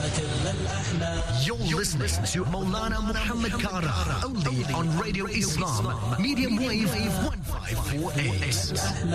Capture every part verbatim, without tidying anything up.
You're listening to Maulana Muhammad Kara, only on Radio Islam, medium wave one five four eight.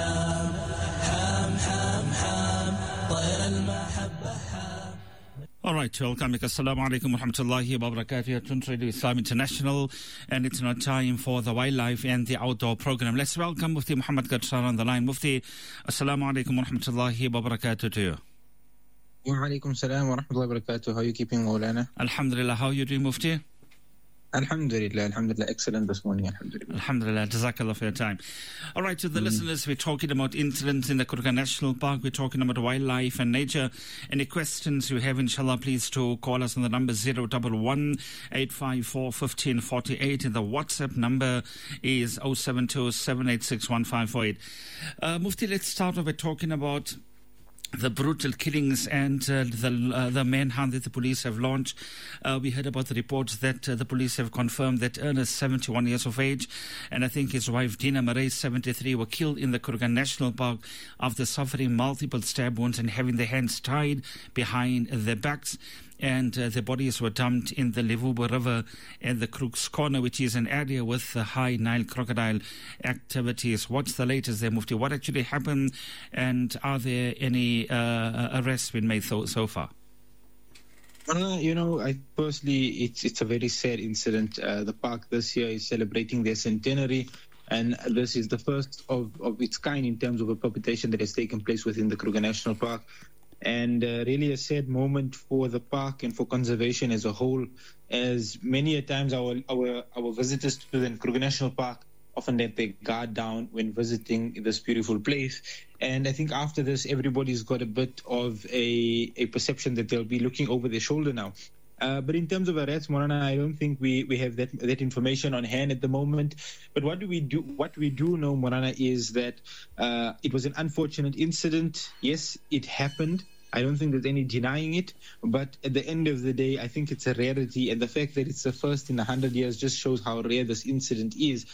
All right, welcome. Assalamu alaikum wa rahmatullahi wa barakatuh. Tuned Radio Islam International, and it's now time for the wildlife and the outdoor program. Let's welcome Mufti Muhammad Qassar on the line. Mufti, assalamu alaikum wa rahmatullahi wa barakatuh to you. Wa alaikum salam wa rahmatullahi wa barakatuh. How are you keeping, Maulana? Alhamdulillah. How are you doing, Mufti? Alhamdulillah, Alhamdulillah. Excellent this morning, Alhamdulillah. Alhamdulillah. Jazakallah for your time. All right, to the mm. listeners, we're talking about incidents in the Kurgan National Park. We're talking about wildlife and nature. Any questions you have, inshallah, please to call us on the number zero one one, eight five four, one five four eight. And the WhatsApp number is zero seven two, seven eight six, one five four eight. Uh, Mufti, let's start off by talking about the brutal killings and uh, the uh, the manhunt that the police have launched. Uh, we heard about the reports that uh, the police have confirmed that Ernest, seventy-one years of age, and I think his wife Dina Marais, seventy-three, were killed in the Kurgan National Park after suffering multiple stab wounds and having their hands tied behind their backs. And uh, their bodies were dumped in the Levuba River at the Crooks Corner, which is an area with uh, high Nile crocodile activities. What's the latest there, Mufti? What actually happened, and are there any uh, arrests been made so, so far? Uh, you know, I personally, it's it's a very sad incident. Uh, the park this year is celebrating their centenary, and this is the first of, of its kind in terms of a perpetration that has taken place within the Kruger National Park. And uh, really a sad moment for the park and for conservation as a whole, as many a times our our, our visitors to the Kruger National Park often let their guard down when visiting this beautiful place. And I think after this, everybody's got a bit of a, a perception that they'll be looking over their shoulder now. Uh, but in terms of arrests, Morana, I don't think we, we have that that information on hand at the moment. But what do we do? What we do know, Morana, is that uh, it was an unfortunate incident. Yes, it happened. I don't think there's any denying it. But at the end of the day, I think it's a rarity. And the fact that it's the first in a hundred years just shows how rare this incident is.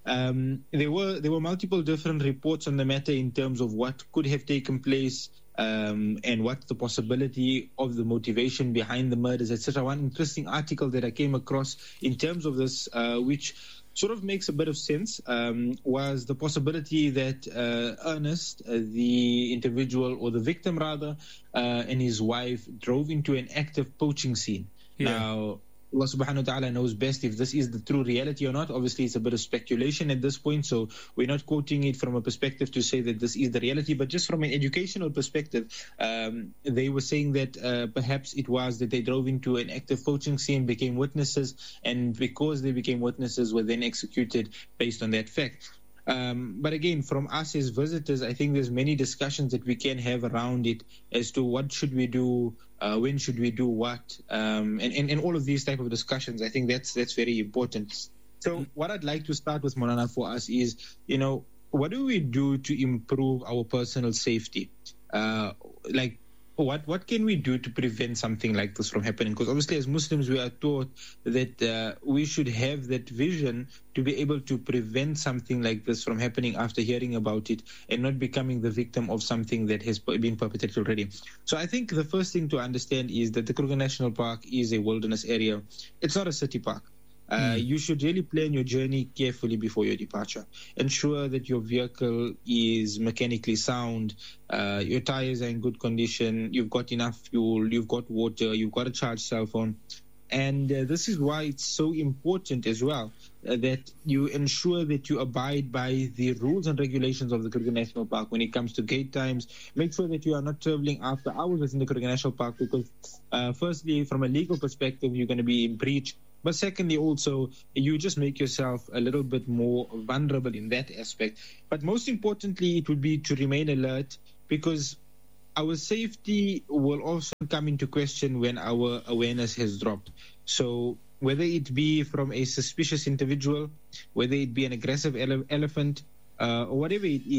Um, there were there were multiple different reports on the matter in terms of what could have taken place. Um, and what's the possibility of the motivation behind the murders, et cetera. One interesting article that I came across in terms of this, uh, which sort of makes a bit of sense, um, was the possibility that uh, Ernest, uh, the individual or the victim rather, uh, and his wife drove into an active poaching scene. Yeah. Now, Allah subhanahu wa ta'ala knows best if this is the true reality or not. Obviously, it's a bit of speculation at this point, so we're not quoting it from a perspective to say that this is the reality, but just from an educational perspective, um, they were saying that uh, perhaps it was that they drove into an active poaching scene, became witnesses, and because they became witnesses, were then executed based on that fact. Um, but again, from us as visitors, I think there's many discussions that we can have around it as to what should we do, uh, when should we do what, um, and, and, and all of these type of discussions. I think that's that's very important. So what I'd like to start with, Morana, for us is, you know, what do we do to improve our personal safety? Uh, like, What what can we do to prevent something like this from happening? Because obviously as Muslims we are taught that uh, we should have that vision to be able to prevent something like this from happening after hearing about it and not becoming the victim of something that has been perpetrated already. So I think the first thing to understand is that the Kruger National Park is a wilderness area. It's not a city park. Uh, mm. You should really plan your journey carefully before your departure. Ensure that your vehicle is mechanically sound, uh, your tires are in good condition, you've got enough fuel, you've got water, you've got a charged cell phone. And uh, this is why it's so important as well uh, that you ensure that you abide by the rules and regulations of the Kruger National Park when it comes to gate times. Make sure that you are not traveling after hours within the Kruger National Park because, uh, firstly, from a legal perspective, you're going to be in breach. But secondly, also, you just make yourself a little bit more vulnerable in that aspect. But most importantly, it would be to remain alert because our safety will also come into question when our awareness has dropped. So whether it be from a suspicious individual, whether it be an aggressive ele- elephant, uh, or whatever it is,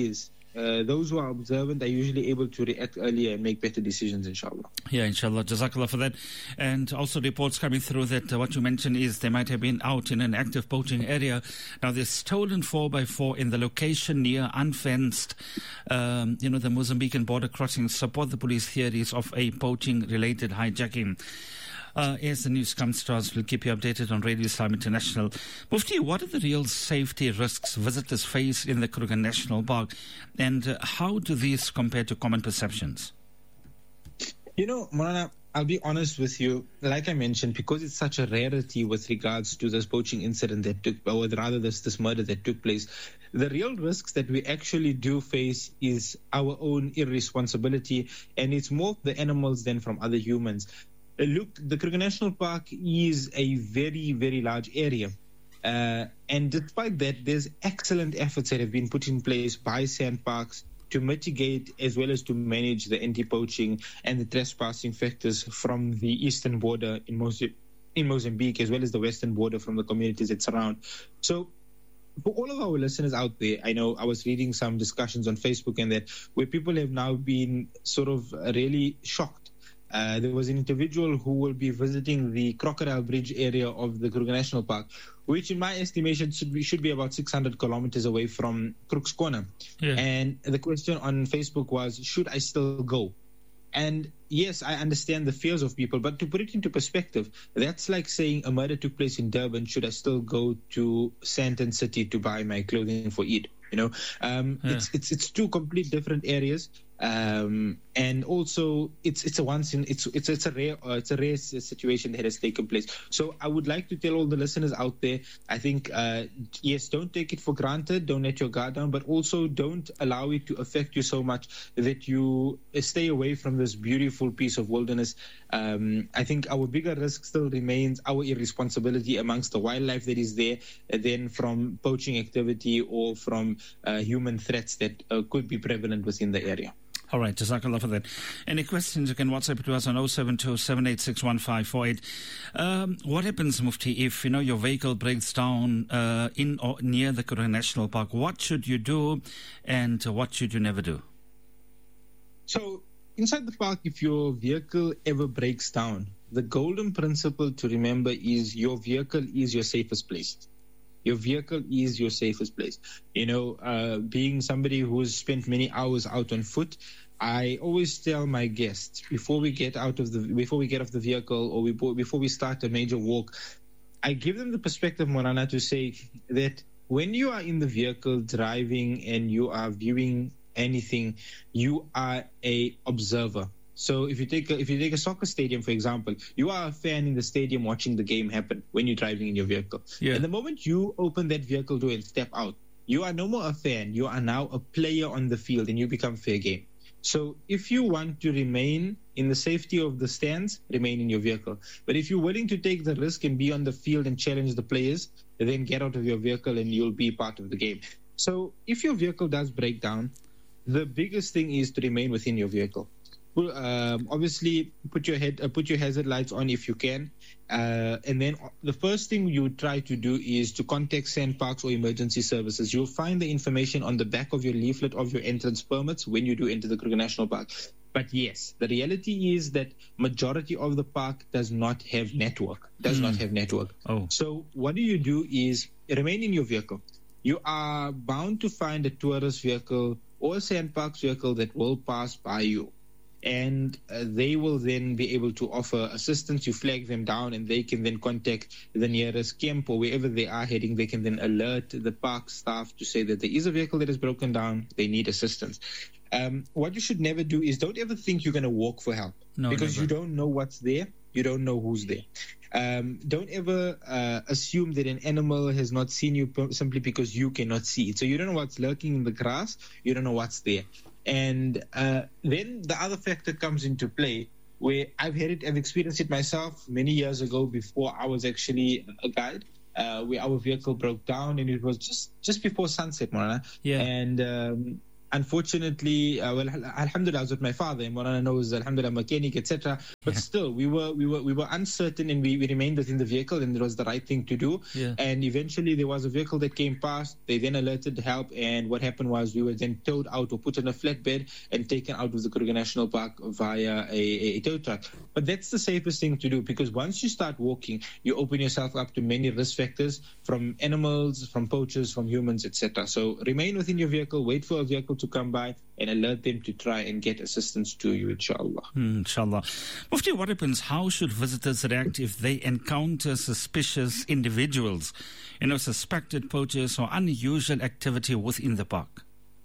uh, those who are observant are usually able to react earlier and make better decisions, inshallah. Yeah, inshallah. Jazakallah for that. And also reports coming through that uh, what you mentioned is they might have been out in an active poaching area. Now, they're stolen four by four in the location near unfenced, um, you know, the Mozambican border crossing support the police theories of a poaching-related hijacking. Uh, as the news comes to us, we'll keep you updated on Radio Islam International. Mufti, what are the real safety risks visitors face in the Kruger National Park, and uh, how do these compare to common perceptions? You know, Maulana, I'll be honest with you. Like I mentioned, because it's such a rarity with regards to this poaching incident that took, or rather this, this murder that took place, the real risks that we actually do face is our own irresponsibility, and it's more the animals than from other humans. Look, the Kruger National Park is a very, very large area. Uh, and despite that, there's excellent efforts that have been put in place by SANParks to mitigate as well as to manage the anti-poaching and the trespassing factors from the eastern border in, Moz- in Mozambique, as well as the western border from the communities that surround. So for all of our listeners out there, I know I was reading some discussions on Facebook and that where people have now been sort of really shocked. Uh, there was an individual who will be visiting the Crocodile Bridge area of the Kruger National Park, which in my estimation should be, should be about six hundred kilometers away from Crook's Corner. Yeah. And the question on Facebook was, should I still go? And yes, I understand the fears of people, but to put it into perspective, that's like saying a murder took place in Durban. Should I still go to Sandton City to buy my clothing for Eid? You know, um, yeah. it's it's it's two complete different areas. Um, and also, it's it's a once in it's it's it's a rare uh, it's a rare situation that has taken place. So I would like to tell all the listeners out there, I think uh, yes, don't take it for granted, don't let your guard down, but also don't allow it to affect you so much that you stay away from this beautiful piece of wilderness. Um, I think our bigger risk still remains our irresponsibility amongst the wildlife that is there, uh, than from poaching activity or from uh, human threats that uh, could be prevalent within the area. All right, Jazakallah for that. Any questions, you can WhatsApp to us on oh seven two, seven eight six, one five four eight. Um, what happens, Mufti, if, you know, your vehicle breaks down uh, in or near the Kruger National Park? What should you do and what should you never do? So, inside the park, if your vehicle ever breaks down, the golden principle to remember is your vehicle is your safest place. Your vehicle is your safest place. You know, uh, being somebody who's spent many hours out on foot, I always tell my guests before we get out of the before we get off the vehicle or we, before we start a major walk, I give them the perspective, Morana, to say that when you are in the vehicle driving and you are viewing anything, you are a observer. So if you take a, if you take a soccer stadium, for example, you are a fan in the stadium watching the game happen when you're driving in your vehicle. Yeah. And the moment you open that vehicle door and step out, you are no more a fan. You are now a player on the field and you become fair game. So if you want to remain in the safety of the stands, remain in your vehicle. But if you're willing to take the risk and be on the field and challenge the players, then get out of your vehicle and you'll be part of the game. So if your vehicle does break down, the biggest thing is to remain within your vehicle. Um, obviously, put your head, uh, put your hazard lights on if you can, uh, and then the first thing you try to do is to contact SANParks or emergency services. You'll find the information on the back of your leaflet of your entrance permits when you do enter the Kruger National Park. But yes, the reality is that majority of the park does not have network. Does mm. not have network. Oh. So what do you do is remain in your vehicle. You are bound to find a tourist vehicle or a SANParks vehicle that will pass by you. And uh, they will then be able to offer assistance. You flag them down and they can then contact the nearest camp or wherever they are heading. They can then alert the park staff to say that there is a vehicle that is broken down. They need assistance. Um, what you should never do is don't ever think you're going to walk for help no, because never. You don't know what's there. You don't know who's there. Um, don't ever uh, assume that an animal has not seen you p- simply because you cannot see it. So you don't know what's lurking in the grass. You don't know what's there. And uh, then the other factor comes into play where I've had it, I've experienced it myself many years ago before I was actually a guide, uh, where our vehicle broke down and it was just, just before sunset, Marana. Yeah. And um, unfortunately, uh, well, alhamdulillah, I was with my father, and Maulana knows, alhamdulillah, mechanic, et cetera. But yeah. still, we were we were we were uncertain, and we, we remained within the vehicle, and it was the right thing to do. Yeah. And eventually, there was a vehicle that came past. They then alerted help, and what happened was we were then towed out or put in a flatbed and taken out of the Kruger National Park via a, a tow truck. But that's the safest thing to do, because once you start walking, you open yourself up to many risk factors from animals, from poachers, from humans, et cetera. So remain within your vehicle, wait for a vehicle to come by, and alert them to try and get assistance to you, inshallah. Mm, inshallah. Mufti, what happens? How should visitors react if they encounter suspicious individuals, you know, suspected poachers or unusual activity within the park?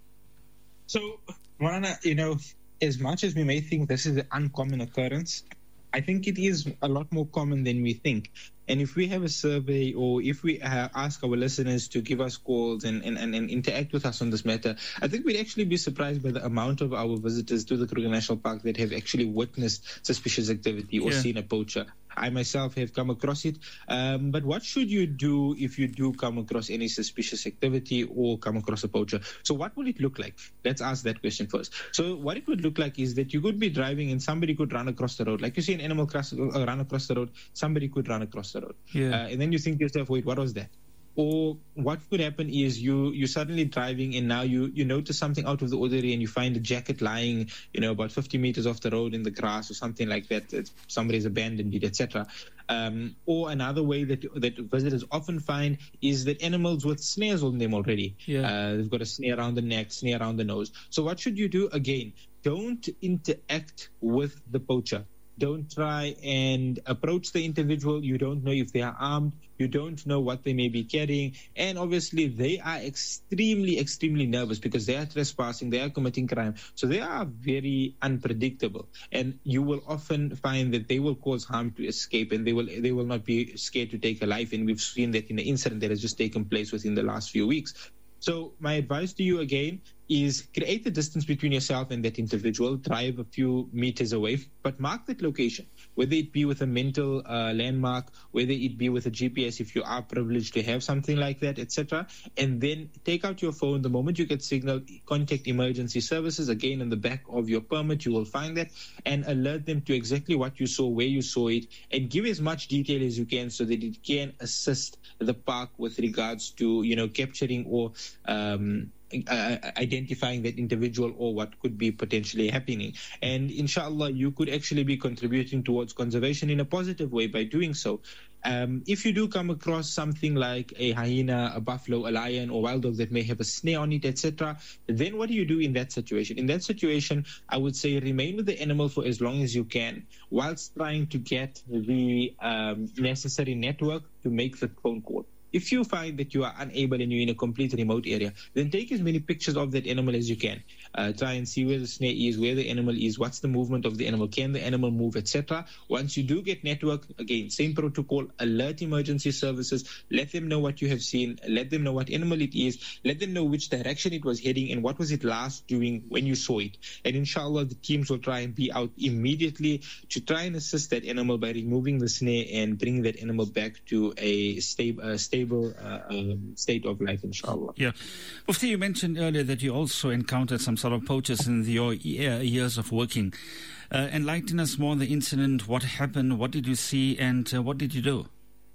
So, Maulana, you know, as much as we may think this is an uncommon occurrence, I think it is a lot more common than we think. And if we have a survey, or if we uh, ask our listeners to give us calls and, and, and, and interact with us on this matter, I think we'd actually be surprised by the amount of our visitors to the Kruger National Park that have actually witnessed suspicious activity or yeah. seen a poacher. I myself have come across it. Um, but what should you do if you do come across any suspicious activity or come across a poacher? So what will it look like? Let's ask that question first. So what it would look like is that you could be driving and somebody could run across the road. Like you see an animal cross, uh, run across the road, somebody could run across the road. Yeah. Uh, and then you think to yourself, wait, what was that? Or what could happen is you you suddenly driving and now you, you notice something out of the ordinary and you find a jacket lying, you know, about fifty meters off the road in the grass or something like that. that somebody's abandoned it, et cetera. Um, or another way that that visitors often find is that animals with snares on them already. Yeah. Uh, they've got a snare around the neck, snare around the nose. So what should you do? Again, don't interact with the poacher. Don't try and approach the individual. You don't know if they are armed. You don't know what they may be carrying. And obviously, they are extremely, extremely nervous because they are trespassing, they are committing crime. So they are very unpredictable. And you will often find that they will cause harm to escape, and they will they will not be scared to take a life. And we've seen that in the incident that has just taken place within the last few weeks. So my advice to you again is create a distance between yourself and that individual, drive a few meters away, but mark that location, whether it be with a mental uh, landmark, whether it be with a G P S if you are privileged to have something like that, et cetera. And then take out your phone. The moment you get signal, contact emergency services. Again, in the back of your permit, you will find that, and alert them to exactly what you saw, where you saw it, and give as much detail as you can so that it can assist the park with regards to, you know, capturing or um, Uh, identifying that individual or what could be potentially happening. And inshallah, you could actually be contributing towards conservation in a positive way by doing so. Um, if you do come across something like a hyena, a buffalo, a lion, or wild dog that may have a snare on it, et cetera, then what do you do in that situation? In that situation, I would say remain with the animal for as long as you can, whilst trying to get the um, necessary network to make the phone call. If you find that you are unable and you're in a complete remote area, then take as many pictures of that animal as you can. Uh, try and see where the snare is, where the animal is, what's the movement of the animal, can the animal move, et cetera. Once you do get network, again, same protocol, alert emergency services, let them know what you have seen, let them know what animal it is, let them know which direction it was heading and what was it last doing when you saw it. And inshallah, the teams will try and be out immediately to try and assist that animal by removing the snare and bring that animal back to a stable, uh, stable Uh, um, state of life, inshallah. Yeah. Mufti, you mentioned earlier that you also encountered some sort of poachers in your years of working. Uh, enlighten us more on the incident. What happened? What did you see? And uh, what did you do?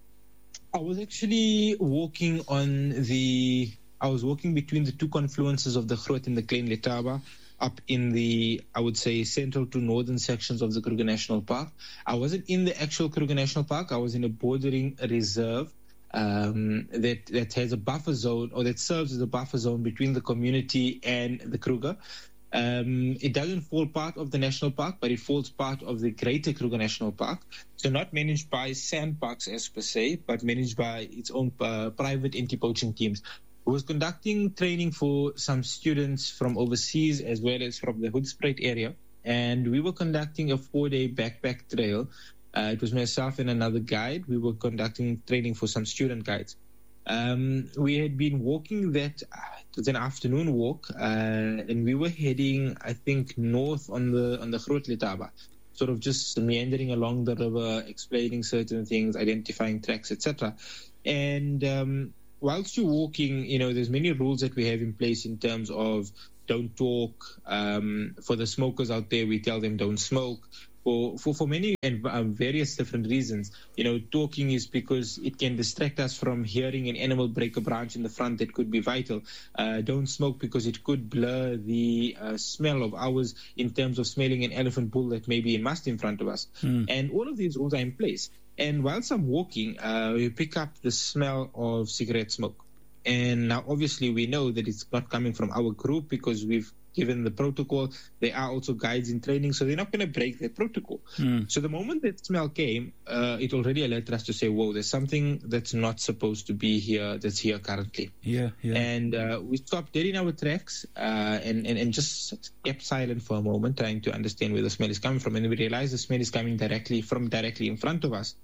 I was actually walking on the... I was walking between the two confluences of the Groot and the Klein Letaba, up in the, I would say, central to northern sections of the Kruger National Park. I wasn't in the actual Kruger National Park. I was in a bordering reserve Um, that, that has a buffer zone, or that serves as a buffer zone between the community and the Kruger. Um, it doesn't fall part of the national park, but it falls part of the greater Kruger National Park. So not managed by SANParks as per se, but managed by its own uh, private anti-poaching teams. It was conducting training for some students from overseas as well as from the Hoedspruit area. And we were conducting a four-day backpack trail. Uh, it was myself and another guide. We were conducting training for some student guides. Um, we had been walking that, uh, it was an afternoon walk, uh, and we were heading, I think, north on the on the Groot Letaba, sort of just meandering along the river, explaining certain things, identifying tracks, et cetera. And um, whilst you're walking, you know, there's many rules that we have in place in terms of don't talk. Um, for the smokers out there, we tell them don't smoke. For, for, for many and um, various different reasons. You know, talking is because it can distract us from hearing an animal break a branch in the front that could be vital. Uh, don't smoke because it could blur the uh, smell of ours in terms of smelling an elephant bull that may be in must in front of us. Mm. And all of these rules are in place. And whilst I'm walking, uh, we pick up the smell of cigarette smoke. And now, obviously, we know that it's not coming from our group because we've given the protocol. They are also guides in training, so they're not going to break their protocol. Mm. So the moment that smell came, uh, it already alerted us to say, whoa, there's something that's not supposed to be here, that's here currently. Yeah, yeah. And uh, we stopped dead in our tracks uh, and, and, and just kept silent for a moment, trying to understand where the smell is coming from. And we realized the smell is coming directly from directly in front of us.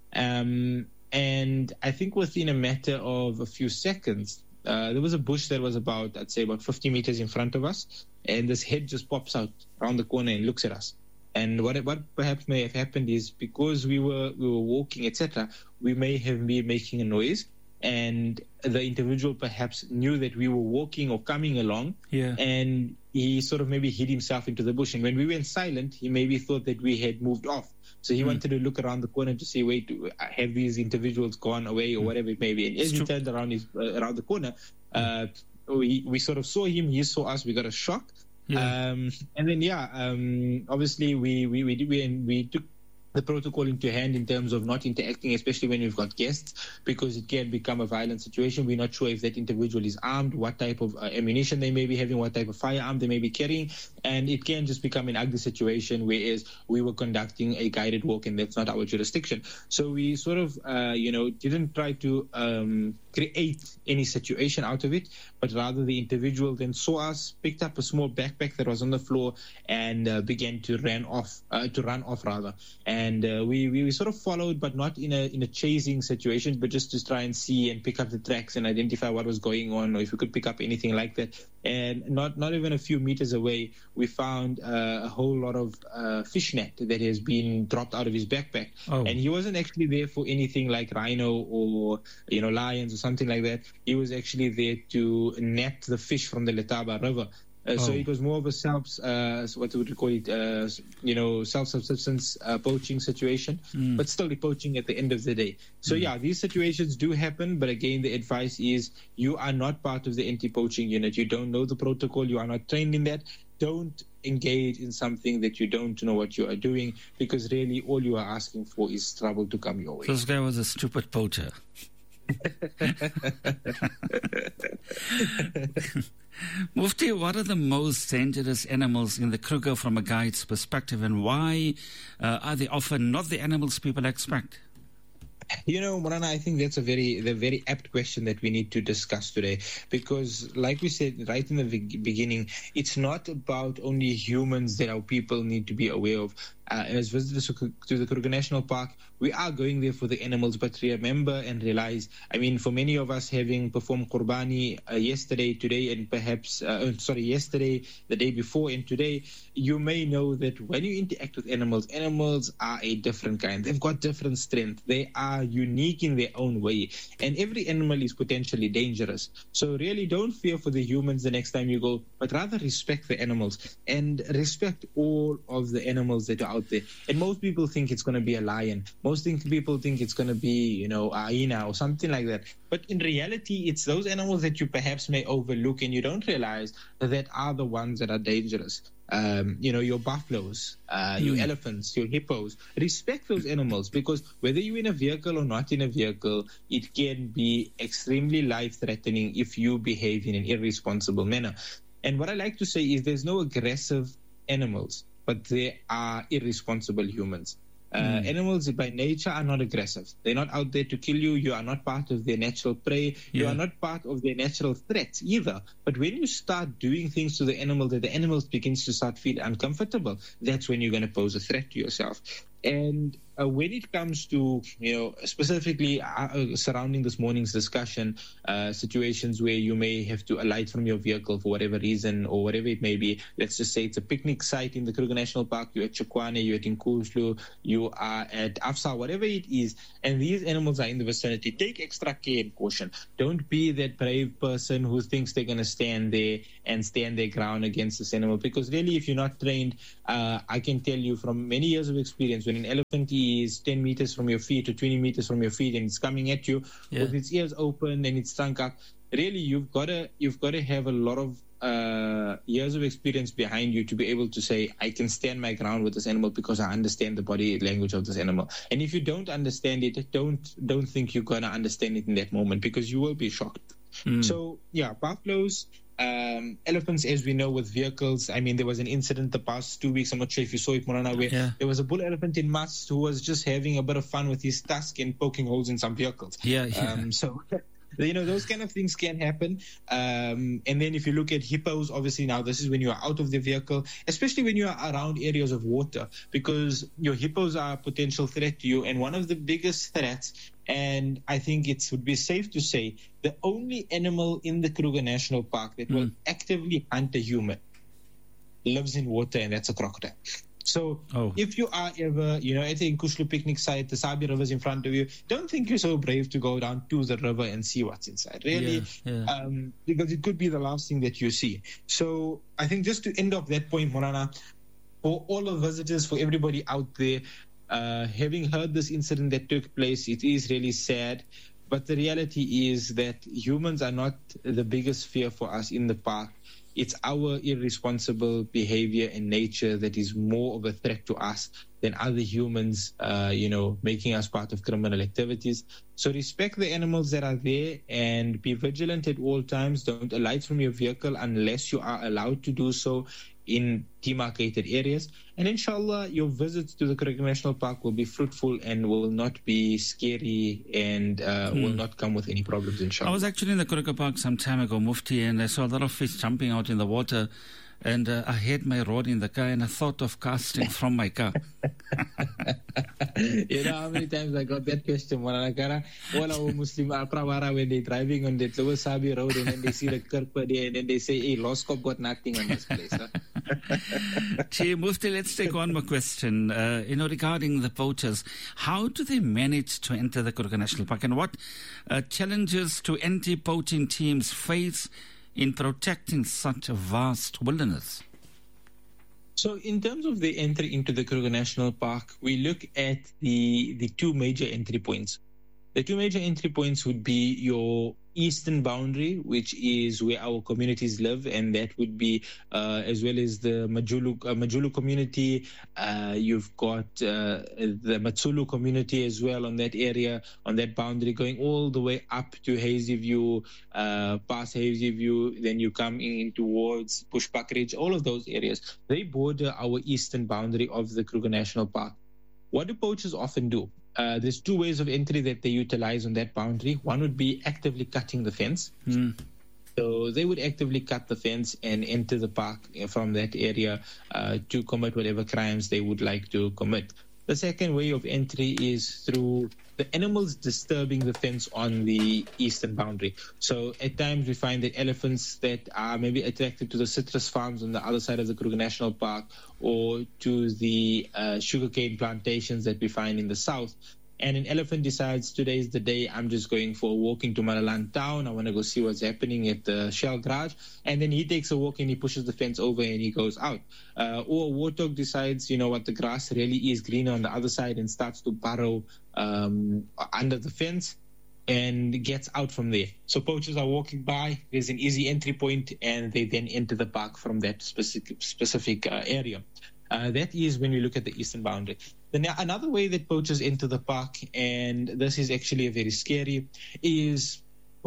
Um, and I think within a matter of a few seconds, Uh, there was a bush that was about, I'd say, about fifty meters in front of us, and this head just pops out around the corner and looks at us. And what what perhaps may have happened is because we were we were walking, et cetera, we may have been making a noise, and the individual perhaps knew that we were walking or coming along, yeah. and he sort of maybe hid himself into the bush. And when we went silent, he maybe thought that we had moved off. So he mm. wanted to look around the corner to see, wait, have these individuals gone away or mm. whatever it may be. And as he turned around his, uh, around the corner, uh, we we sort of saw him. He saw us. We got a shock. Yeah. Um, and then, yeah, um, obviously we we we, we, we took the protocol into hand in terms of not interacting, especially when we've got guests, because it can become a violent situation. We're not sure if that individual is armed, what type of uh, ammunition they may be having, what type of firearm they may be carrying, and it can just become an ugly situation, whereas we were conducting a guided walk and that's not our jurisdiction. So we sort of, uh, you know, didn't try to um, create any situation out of it, but rather the individual then saw us, picked up a small backpack that was on the floor, and uh, began to run off, uh, to run off rather. And uh, we, we sort of followed, but not in a in a chasing situation, but just to try and see and pick up the tracks and identify what was going on, or if we could pick up anything like that. And not, not even a few meters away, we found uh, a whole lot of uh, fish net that has been dropped out of his backpack. Oh. And he wasn't actually there for anything like rhino or, you know, lions or something like that. He was actually there to net the fish from the Letaba River. Uh, oh. So it was more of a self, uh, what would you call it, uh, you know, self-subsistence uh, poaching situation, mm. but still poaching at the end of the day. So mm. yeah, these situations do happen, but again, the advice is you are not part of the anti-poaching unit. You don't know the protocol. You are not trained in that. Don't engage in something that you don't know what you are doing, because really all you are asking for is trouble to come your way. So this guy was a stupid poacher. Mufti, what are the most dangerous animals in the Kruger from a guide's perspective, and why uh, are they often not the animals people expect? You know, Morana, I think that's a very, the very apt question that we need to discuss today, because like we said right in the beginning, it's not about only humans that our people need to be aware of. Uh, as visitors to the Kruger National Park, we are going there for the animals, but remember and realize, I mean, for many of us having performed Qurbani uh, yesterday, today, and perhaps, uh, sorry, yesterday, the day before, and today, you may know that when you interact with animals, animals are a different kind. They've got different strength. They are unique in their own way, and every animal is potentially dangerous. So really don't fear for the humans the next time you go, but rather respect the animals and respect all of the animals that are out there. And most people think it's going to be a lion. Most people think it's going to be, you know, a hyena or something like that. But in reality, it's those animals that you perhaps may overlook and you don't realize that, that are the ones that are dangerous. Um, you know, your buffaloes, uh, mm. your elephants, your hippos. Respect those animals, because whether you're in a vehicle or not in a vehicle, it can be extremely life-threatening if you behave in an irresponsible manner. And what I like to say is there's no aggressive animals, but there are irresponsible humans. Uh, mm. Animals by nature are not aggressive. They're not out there to kill you. You are not part of their natural prey. Yeah. You are not part of their natural threats either. But when you start doing things to the animal that the animal begins to start feel uncomfortable, that's when you're going to pose a threat to yourself. And uh, when it comes to, you know, specifically uh, surrounding this morning's discussion, uh, situations where you may have to alight from your vehicle for whatever reason or whatever it may be. Let's just say it's a picnic site in the Kruger National Park. You're at Chukwane, you're at Inkuslu, you are at Afsa, whatever it is, and these animals are in the vicinity. Take extra care and caution. Don't be that brave person who thinks they're going to stand there and stand their ground against this animal, because really, if you're not trained, uh, I can tell you from many years of experience, when an elephant is ten meters from your feet or twenty meters from your feet and it's coming at you yeah. with its ears open and its trunk up, really you've got to you've got to have a lot of uh, years of experience behind you to be able to say, I can stand my ground with this animal because I understand the body language of this animal. And if you don't understand it, don't don't think you're going to understand it in that moment, because you will be shocked. Mm. So yeah, buffaloes, Um, elephants, as we know, with vehicles. I mean, there was an incident the past two weeks. I'm not sure if you saw it, Morana, where yeah. there was a bull elephant in Mast who was just having a bit of fun with his tusk and poking holes in some vehicles. Yeah, yeah. Um, so, you know, those kind of things can happen. Um, and then if you look at hippos, obviously now this is when you are out of the vehicle, especially when you are around areas of water, because your hippos are a potential threat to you. And one of the biggest threats, and I think it would be safe to say, the only animal in the Kruger National Park that mm. will actively hunt a human lives in water, and that's a crocodile. So oh. if you are ever, you know, at the Inkuslu picnic site, the Sabi River is in front of you, don't think you're so brave to go down to the river and see what's inside, really, yeah, yeah. Um, because it could be the last thing that you see. So I think just to end off that point, Morana, for all the visitors, for everybody out there, Uh, having heard this incident that took place, it is really sad. But the reality is that humans are not the biggest fear for us in the park. It's our irresponsible behavior and nature that is more of a threat to us than other humans, uh, you know, making us part of criminal activities. So respect the animals that are there and be vigilant at all times. Don't alight from your vehicle unless you are allowed to do so in demarcated areas. And inshallah, your visits to the Kruger National Park will be fruitful and will not be scary and uh, hmm. will not come with any problems, inshallah. I was actually in the Kruger Park some time ago, Mufti, and I saw a lot of fish jumping out in the water. And uh, I had my rod in the car and I thought of casting from my car. You know how many times I got that question, Maranakara? All our Muslim Aprawara, when they're driving on that Lower Sabi road and then they see the Kirpa there and then they say, hey, Loscop got nothing on this place. Huh? Gee, Mufti, let's take one more question. Uh, you know, regarding the poachers, how do they manage to enter the Kruger National Park, and what uh, challenges do anti-poaching teams face in protecting such a vast wilderness? So in terms of the entry into the Kruger National Park, we look at the, the two major entry points. The two major entry points would be your eastern boundary, which is where our communities live, and that would be uh, as well as the Majulu, uh, Majulu community. Uh, you've got uh, the Matsulu community as well on that area, on that boundary, going all the way up to Hazy View, uh, past Hazy View. Then you come in towards Pushpak Ridge. All of those areas, they border our eastern boundary of the Kruger National Park. What do poachers often do? Uh, there's two ways of entry that they utilize on that boundary. One would be actively cutting the fence. Mm. So they would actively cut the fence and enter the park from that area uh, to commit whatever crimes they would like to commit. The second way of entry is through the animals disturbing the fence on the eastern boundary. So at times we find that elephants that are maybe attracted to the citrus farms on the other side of the Kruger National Park or to the uh, sugarcane plantations that we find in the south. And an elephant decides today is the day I'm just going for a walk into Malaland town. I want to go see what's happening at the Shell garage. And then he takes a walk and he pushes the fence over and he goes out. Uh, or a warthog decides, you know what, the grass really is greener on the other side and starts to burrow um, under the fence and gets out from there. So poachers are walking by. There's an easy entry point and they then enter the park from that specific, specific uh, area. Uh, that is when we look at the eastern boundary. Then another way that poachers enter the park, and this is actually a very scary, is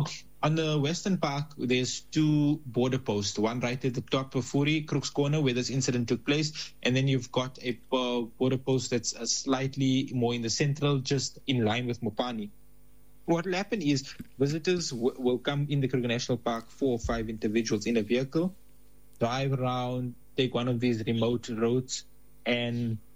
on the western park, there's two border posts, one right at the top of Furi, Crooks Corner, where this incident took place, and then you've got a border post that's a slightly more in the central, just in line with Mopani. What will happen is visitors w- will come in the Kruger National Park, four or five individuals in a vehicle, drive around, take one of these remote roads, and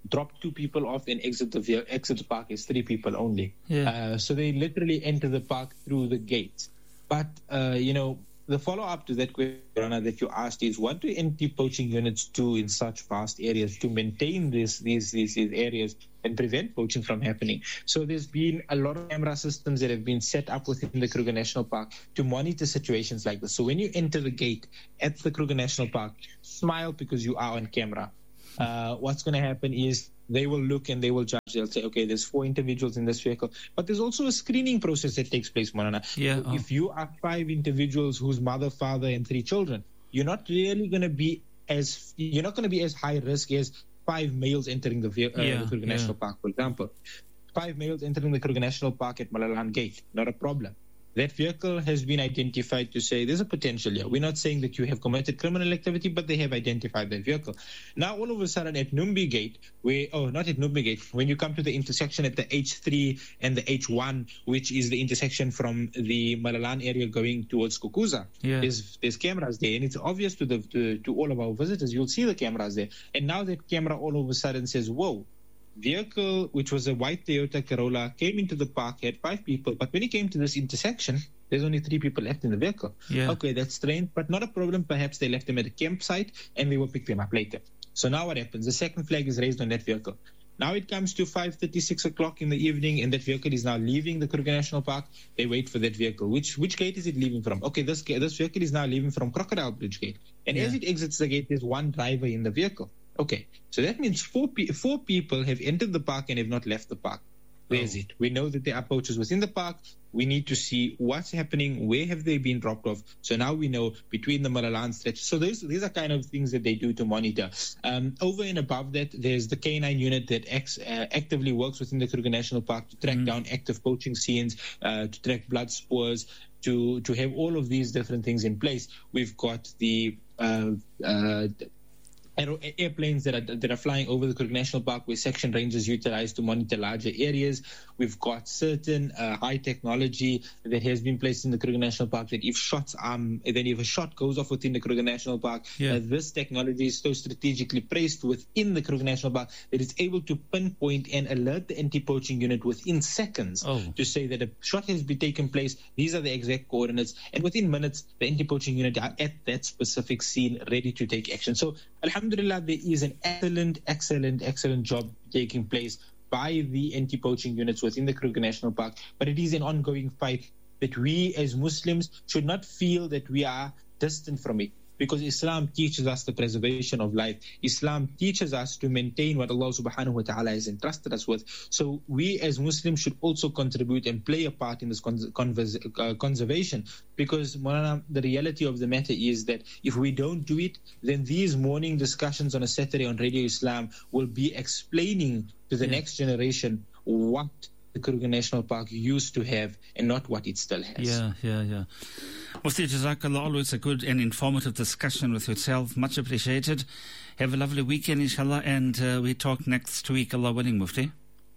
drop two people off and exit the ve- exit the park as three people only. Yeah. Uh, so they literally enter the park through the gates. But, uh, you know, the follow-up to that question that you asked is, what do anti-poaching units do in such vast areas to maintain this, these, these, these areas and prevent poaching from happening? So there's been a lot of camera systems that have been set up within the Kruger National Park to monitor situations like this. So when you enter the gate at the Kruger National Park, smile because you are on camera. Uh, what's going to happen is they will look and they will judge. They'll say, okay, there's four individuals in this vehicle. But there's also a screening process that takes place, Monana. Yeah, oh. If you are five individuals whose mother, father, and three children, you're not really going to be as you're not going to be as high risk as five males entering the, uh, yeah, the Kruger yeah. National Park, for example. Five males entering the Kruger National Park at Malalan Gate, not a problem. That vehicle has been identified to say there's a potential here. We're not saying that you have committed criminal activity, but they have identified that vehicle. Now, all of a sudden, at Numbi Gate, where, oh, not at Numbi Gate, when you come to the intersection at the H three and the H one, which is the intersection from the Malalan area going towards Kukuza, yeah. there's, there's cameras there, and it's obvious to, the, to, to all of our visitors. You'll see the cameras there. And now that camera all of a sudden says, whoa, vehicle, which was a white Toyota Corolla, came into the park, had five people, but when he came to this intersection, there's only three people left in the vehicle. Yeah. Okay, that's strange, but not a problem. Perhaps they left them at a campsite and they will pick them up later. So now what happens? The second flag is raised on that vehicle. Now it comes to five thirty, six o'clock in the evening, and that vehicle is now leaving the Kruger National Park. They wait for that vehicle. Which which gate is it leaving from? Okay, this this vehicle is now leaving from Crocodile Bridge Gate. And Yeah. as it exits the gate, there's one driver in the vehicle. Okay, so that means four, pe- four people have entered the park and have not left the park. Where's Oh. it? We know that there are poachers within the park. We need to see what's happening. Where have they been dropped off? So now we know between the Malalan stretch. So these, these are kind of things that they do to monitor. Um, over and above that, there's the K nine unit that ex, uh, actively works within the Kruger National Park to track Mm. down active poaching scenes, uh, to track blood spores, to, to have all of these different things in place. We've got the uh, uh, Aero- airplanes that are that are flying over the Kruger National Park, where section rangers utilize to monitor larger areas. We've got certain uh, high technology that has been placed in the Kruger National Park that if shots um then if a shot goes off within the Kruger National Park, Yeah. uh, this technology is so strategically placed within the Kruger National Park that it's able to pinpoint and alert the anti-poaching unit within seconds Oh. to say that a shot has been taken place. These are the exact coordinates, and within minutes, the anti-poaching unit are at that specific scene, ready to take action. So, alhamdulillah, there is an excellent, excellent, excellent job taking place by the anti-poaching units within the Kruger National Park, but it is an ongoing fight that we as Muslims should not feel that we are distant from it, because Islam teaches us the preservation of life. Islam teaches us to maintain what Allah subhanahu wa ta'ala has entrusted us with. So we as Muslims should also contribute and play a part in this con- convers- uh, conservation, because Maulana, the reality of the matter is that if we don't do it, then these morning discussions on a Saturday on Radio Islam will be explaining to the Yeah. next generation what the Kruger National Park used to have and not what it still has. Yeah, yeah, yeah. Mufti Jazakallah, always a good and informative discussion with yourself. Much appreciated. Have a lovely weekend, inshallah, and uh, we talk next week, Allah willing, Mufti.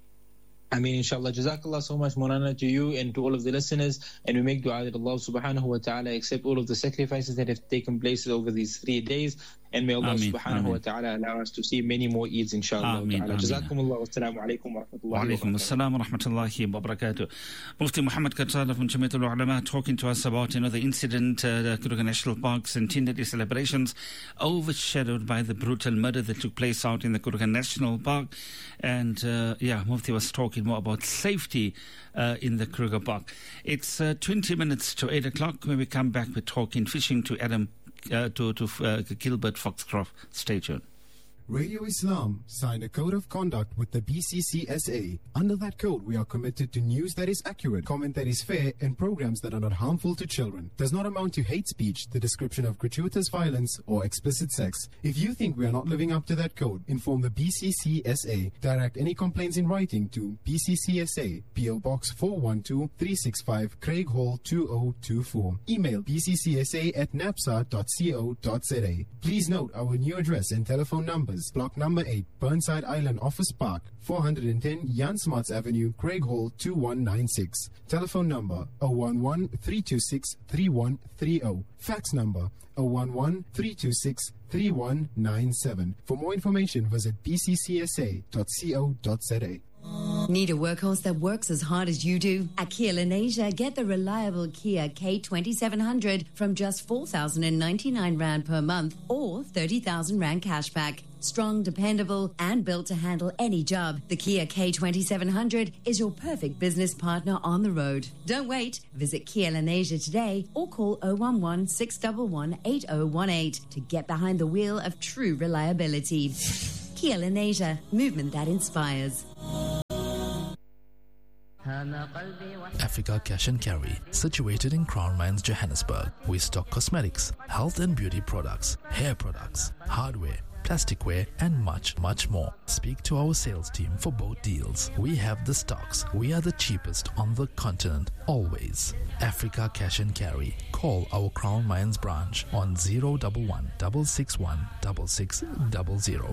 I mean, inshallah, jazakallah so much, Morana, to you and to all of the listeners. And we make dua that Allah subhanahu wa ta'ala accept all of the sacrifices that have taken place over these three days. And may Allah Ameen, subhanahu ameen. wa ta'ala allow us to see many more Eids, inshallah. Ameen, ta'ala. ameen. Jazakumullah wa assalamu alaikum wa rahmatullahi wa Walaikum barakatuh. assalam wa rahmatullahi wa barakatuh. Mufti Muhammad Katsala from Jamiatul Ulama talking to us about you know, the incident, uh, the Kruger National Park's centenary celebrations overshadowed by the brutal murder that took place out in the Kruger National Park. And uh, yeah, Mufti was talking more about safety uh, in the Kruger Park. It's uh, twenty minutes to eight o'clock. When we come back, we're talking fishing to Adam, uh, to, to uh, Gilbert Foxcroft. Stay tuned. Radio Islam signed a code of conduct with the B C C S A. Under that code, we are committed to news that is accurate, comment that is fair, and programs that are not harmful to children. Does not amount to hate speech, the description of gratuitous violence, or explicit sex. If you think we are not living up to that code, inform the B C C S A. Direct any complaints in writing to B C C S A, P O Box four one two, three six five, Craig Hall two oh two four. Email b c c s a at napsa dot co dot z a. Please note our new address and telephone numbers. Block number eight, Burnside Island Office Park, four hundred ten Jan Smuts Avenue, Craig Hall two one nine six. Telephone number zero one one, three two six, three one three zero. Fax number zero one one, three two six, three one nine seven. For more information, visit b c c s a dot co dot z a. Need a workhorse that works as hard as you do? At Kia Lenasia, get the reliable Kia K twenty-seven hundred from just four thousand ninety-nine rand per month or thirty thousand rand cashback. Strong, dependable, and built to handle any job, the Kia K twenty-seven hundred is your perfect business partner on the road. Don't wait. Visit Kia Lenasia today or call zero one one, six one one, eight zero one eight to get behind the wheel of true reliability. Kia Lenasia, movement that inspires. Africa Cash and Carry, situated in Crown Mines, Johannesburg. We stock cosmetics, health and beauty products, hair products, hardware, plasticware, and much, much more. Speak to our sales team for both deals. We have the stocks. We are the cheapest on the continent, always. Africa Cash and Carry. Call our Crown Mines branch on zero one one, six six one, six six zero zero.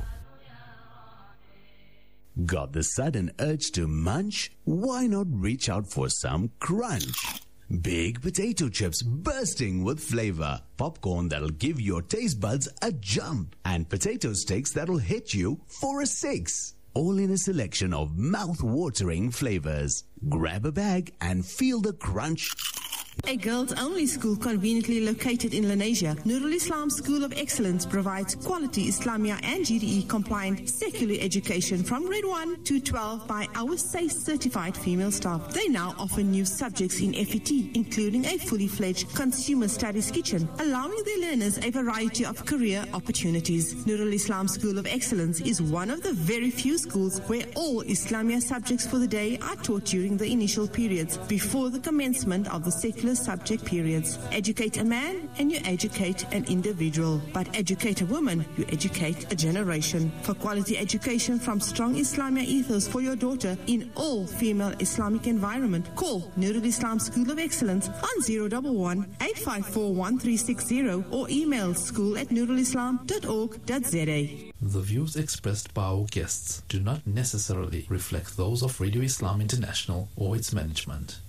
Got the sudden urge to munch? Why not reach out for some crunch? Big potato chips bursting with flavor, popcorn that'll give your taste buds a jump, and potato sticks that'll hit you for a six. All in a selection of mouth-watering flavors. Grab a bag and feel the crunch. A girls-only school conveniently located in Lenasia, Nurul Islam School of Excellence provides quality Islamia and G D E-compliant secular education from grade one to twelve by our SACE certified female staff. They now offer new subjects in F E T, including a fully fledged consumer studies kitchen, allowing their learners a variety of career opportunities. Nurul Islam School of Excellence is one of the very few schools where all Islamia subjects for the day are taught during the initial periods before the commencement of the secular subject periods. Educate a man and you educate an individual, but educate a woman, you educate a generation. For quality education from strong Islamia ethos for your daughter in all female Islamic environment, call Nurul Islam School of Excellence on zero one one, eight five four, one three six zero or email school at nurulislam dot org dot z a. The views expressed by our guests do not necessarily reflect those of Radio Islam International or its management.